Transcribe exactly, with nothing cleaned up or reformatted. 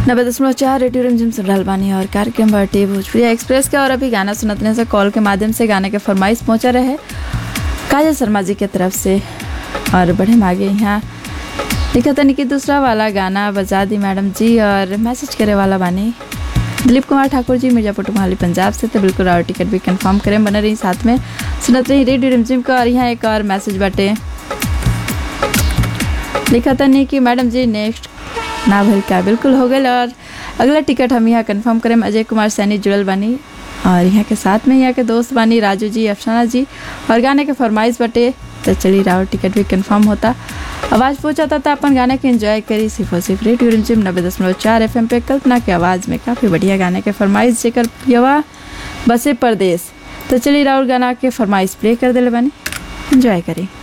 नब्बे दशमलव चार रेडियो रिमझिम सुन रहल बानी और कार्यक्रम बाटे भोजपुरी एक्सप्रेस के। और अभी गाना सुनतने से कॉल के माध्यम से गाने के फरमाइश पहुंचा रहे काजल शर्मा जी के तरफ से। और बढ़े आगे यहाँ लिखा था कि दूसरा वाला गाना बजा दी मैडम जी। और मैसेज करे वाला बानी दिलीप कुमार ठाकुर जी मिर्जापुर टुमाली पंजाब से। तो बिल्कुल और टिकट भी कंफर्म करें, बने रही साथ में सुनते रही रेडियो रिमझिम का। और यहाँ एक और मैसेज बाटे लिखा था नहीं कि मैडम जी नेक्स्ट ना भल क्या बिल्कुल हो गए। और अगला टिकट हम यहाँ कंफर्म करें। अजय कुमार सैनी जुड़ल बानी और यहाँ के साथ में यहाँ के दोस्त बानी राजू जी, अफसाना जी। और गाने के फरमाइश बटे तो चली रहा टिकट भी कंफर्म होता। आवाज़ पहुँचा था अपन गाने के एंजॉय करी सिर्फ और सिर्फ रेडियो रिमझिम नब्बे दशमलव चार एफ एम पे। कल्पना की आवाज़ में काफ़ी बढ़िया गाने के फरमाइश जेकर यवा बसे परदेश। तो चली रहा गाना के फरमाइश प्ले कर दिले बानी, एंजॉय करी।